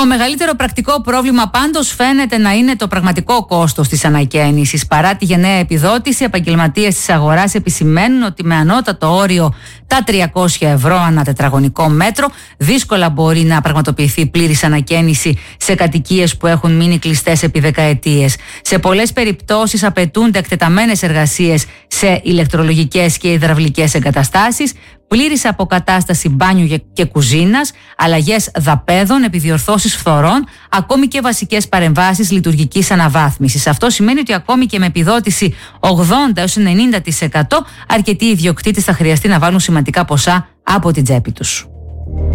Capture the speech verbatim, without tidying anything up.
μεγαλύτερο πρακτικό πρόβλημα πάντως φαίνεται να είναι το πραγματικό κόστος της ανακαίνησης. Παρά τη γενναία επιδότηση, οι επαγγελματίες της αγοράς επισημαίνουν ότι με ανώτατο όριο τα τριακόσια ευρώ ανά τετραγωνικό μέτρο δύσκολα μπορεί να πραγματοποιηθεί πλήρης ανακαίνιση σε κατοικίες που έχουν μείνει κλειστές επί δεκαετίες. Σε πολλές περιπτώσεις απαιτούνται εκτεταμένες εργασίες σε ηλεκτρολογικές και υδραυλικές εγκαταστάσεις, πλήρης αποκατάσταση μπάνιου και κουζίνας, αλλαγές δαπέδων, επιδιορθώσεις φθορών, ακόμη και βασικές παρεμβάσεις λειτουργικής αναβάθμισης. Αυτό σημαίνει ότι ακόμη και με επιδότηση ογδόντα έως ενενήντα τοις εκατό αρκετοί ιδιοκτήτες θα χρειαστεί να βάλουν σημαντικά ποσά από την τσέπη τους.